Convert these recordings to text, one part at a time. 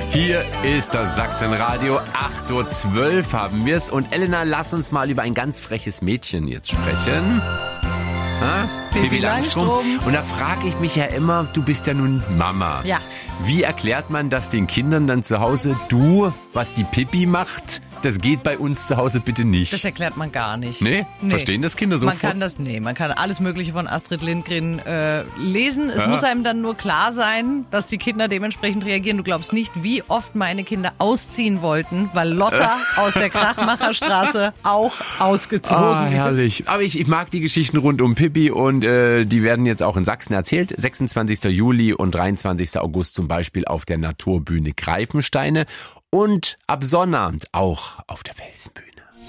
Hier ist das Sachsenradio. 8.12 Uhr haben wir es. Und Elena, lass uns mal über ein ganz freches Mädchen jetzt sprechen. Pippi Langstrumpf. Und da frage ich mich ja immer, du bist ja nun Mama. Ja. Wie erklärt man das den Kindern dann zu Hause? Du, was die Pippi macht, das geht bei uns zu Hause bitte nicht. Das erklärt man gar nicht. Nee? Verstehen das Kinder sofort? Man kann alles Mögliche von Astrid Lindgren lesen. Es muss einem dann nur klar sein, dass die Kinder dementsprechend reagieren. Du glaubst nicht, wie oft meine Kinder ausziehen wollten, weil Lotta aus der Krachmacherstraße auch ausgezogen ist. Herrlich. Aber ich mag die Geschichten rund um Pippi und die werden jetzt auch in Sachsen erzählt. 26. Juli und 23. August zum Beispiel auf der Naturbühne Greifensteine und ab Sonnabend auch auf der Felsenbühne.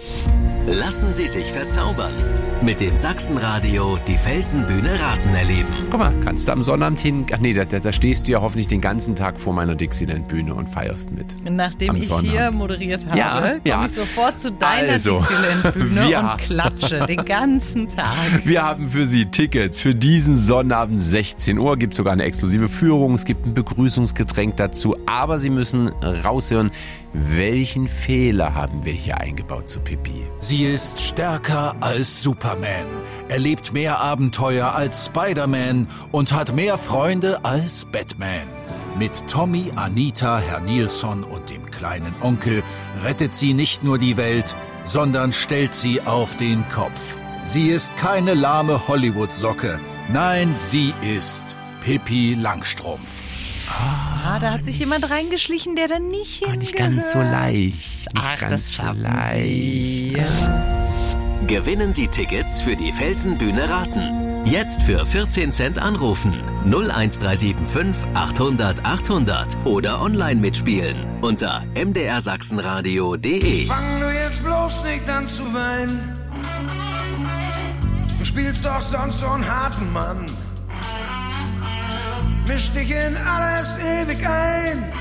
Lassen Sie sich verzaubern. Mit dem Sachsenradio die Felsenbühne Raten erleben. Guck mal, kannst du am Sonnabend hin... Ach nee, da stehst du ja hoffentlich den ganzen Tag vor meiner Dixieland-Bühne und feierst mit. Nachdem ich hier moderiert habe, komme ich sofort zu deiner Dixieland-Bühne und klatsche den ganzen Tag. Wir haben für Sie Tickets für diesen Sonnabend 16 Uhr. Gibt sogar eine exklusive Führung, es gibt ein Begrüßungsgetränk dazu. Aber Sie müssen raushören, welchen Fehler haben wir hier eingebaut zu Pippi? Sie ist stärker als Superman, erlebt mehr Abenteuer als Spider-Man und hat mehr Freunde als Batman. Mit Tommy, Anita, Herr Nilsson und dem kleinen Onkel rettet sie nicht nur die Welt, sondern stellt sie auf den Kopf. Sie ist keine lahme Hollywood-Socke. Nein, sie ist Pippi Langstrumpf. Da hat sich jemand reingeschlichen, der dann nicht hingehört. Nicht ganz so leicht. Das schaffen Sie. Gewinnen Sie Tickets für die Felsenbühne Raten. Jetzt für 14 Cent anrufen. 01375 800 800 oder online mitspielen unter mdrsachsenradio.de. Fang du jetzt bloß nicht an zu weinen. Du spielst doch sonst so einen harten Mann. Misch dich in alles ewig ein.